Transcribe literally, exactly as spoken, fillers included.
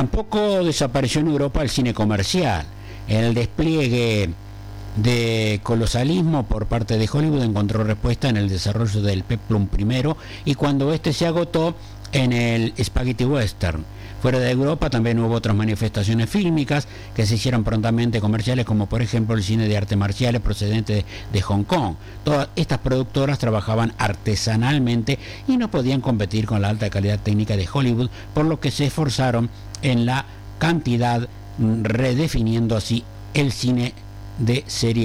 Tampoco desapareció en Europa el cine comercial. El despliegue de colosalismo por parte de Hollywood encontró respuesta en el desarrollo del peplum primero y cuando este se agotó en el spaghetti western. Fuera de Europa también hubo otras manifestaciones fílmicas que se hicieron prontamente comerciales, como por ejemplo el cine de artes marciales procedente de, de Hong Kong. Todas estas productoras trabajaban artesanalmente y no podían competir con la alta calidad técnica de Hollywood, por lo que se esforzaron en la cantidad, redefiniendo así el cine de serie